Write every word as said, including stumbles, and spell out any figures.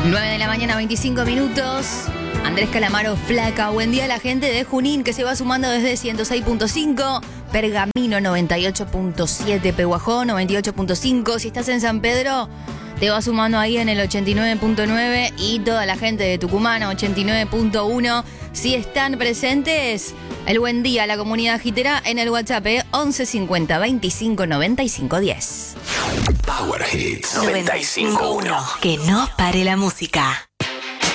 nueve de la mañana, veinticinco minutos. Andrés Calamaro, Flaca. Buen día a la gente de Junín que se va sumando desde ciento seis punto cinco. Pergamino noventa y ocho punto siete. Pehuajó noventa y ocho punto cinco. Si estás en San Pedro, te va sumando ahí en el ochenta y nueve punto nueve. Y toda la gente de Tucumán, ochenta y nueve punto uno. Si están presentes, el buen día a la comunidad jitera en el WhatsApp eh, once cincuenta veinticinco noventa y cinco diez. Power Hits noventa y cinco punto uno. Que no pare la música.